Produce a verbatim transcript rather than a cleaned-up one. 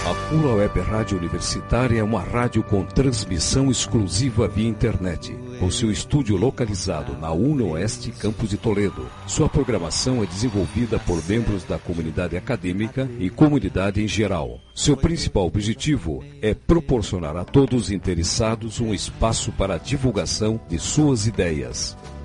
A Pura Web Rádio Universitária é uma rádio com transmissão exclusiva via internet, com seu estúdio localizado na UNOeste, Campus de Toledo. Sua programação é desenvolvida por membros da comunidade acadêmica e comunidade em geral. Seu principal objetivo é proporcionar a todos interessados um espaço para a divulgação de suas ideias.